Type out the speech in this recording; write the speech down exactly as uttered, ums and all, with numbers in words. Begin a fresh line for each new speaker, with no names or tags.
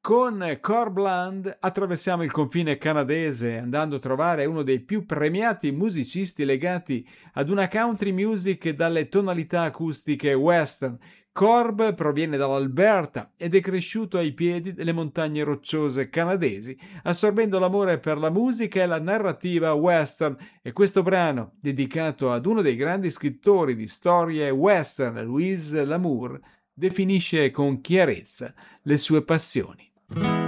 Con Corbland attraversiamo il confine canadese andando a trovare uno dei più premiati musicisti legati ad una country music dalle tonalità acustiche western. Corb proviene dall'Alberta ed è cresciuto ai piedi delle montagne rocciose canadesi, assorbendo l'amore per la musica e la narrativa western, e questo brano, dedicato ad uno dei grandi scrittori di storie western, Louis L'Amour, definisce con chiarezza le sue passioni.